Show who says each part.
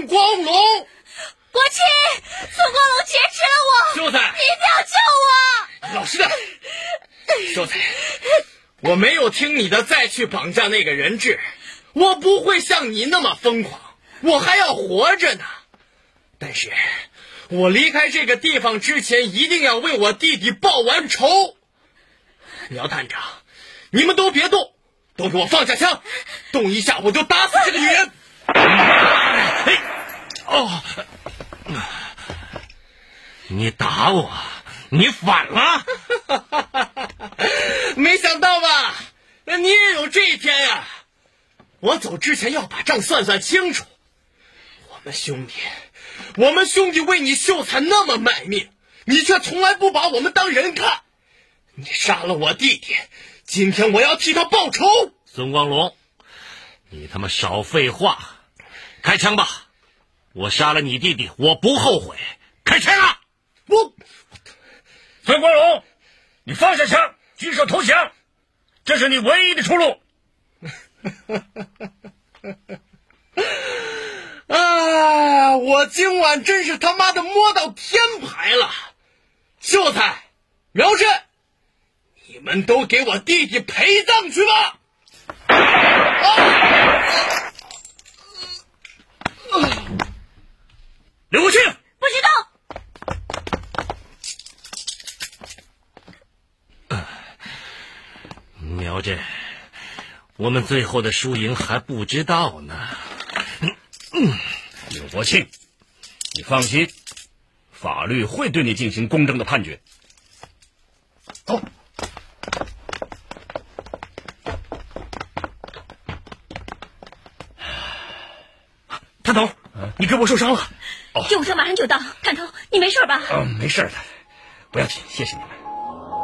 Speaker 1: 孙光荣。
Speaker 2: 国庆，孙光荣劫持了我，
Speaker 1: 秀才，
Speaker 2: 你一定要救我！
Speaker 1: 老实点。秀才，我没有听你的再去绑架那个人质，我不会像你那么疯狂，我还要活着呢。但是我离开这个地方之前，一定要为我弟弟报完仇。苗探长，你们都别动，都给我放下枪，动一下我就打死这个女人。
Speaker 3: 你打我，你反了。
Speaker 1: 没想到吧，你也有这一天呀。我走之前要把账算算清楚。我们兄弟为你秀才那么卖命，你却从来不把我们当人看。你杀了我弟弟，今天我要替他报仇。
Speaker 3: 孙光荣，你他妈少废话，开枪吧！我杀了你弟弟，我不后悔。开枪啊！
Speaker 4: 孙光荣，你放下枪，举手投降，这是你唯一的出路。
Speaker 1: 啊！我今晚真是他妈的摸到天牌了。秀才、苗振，你们都给我弟弟陪葬去吧。
Speaker 4: 刘国庆，
Speaker 2: 不许动！
Speaker 3: 苗振，我们最后的输赢还不知道呢。
Speaker 4: 刘国庆，你放心，法律会对你进行公正的判决。走。
Speaker 3: 探头，你胳膊受伤了。
Speaker 2: 救护车马上就到。探头，你没事吧？
Speaker 4: 没事的，不要紧，谢谢你们。